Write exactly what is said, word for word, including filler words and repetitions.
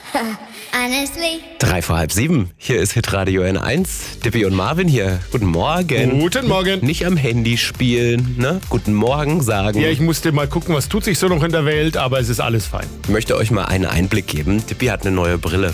Honestly. Drei vor halb sieben. Hier ist Hitradio N eins. Dippi und Marvin hier. Guten Morgen. Guten Morgen. Nicht am Handy spielen, ne? Guten Morgen sagen. Ja, ich musste mal gucken, was tut sich so noch in der Welt, aber es ist alles fein. Ich möchte euch mal einen Einblick geben. Dippi hat eine neue Brille.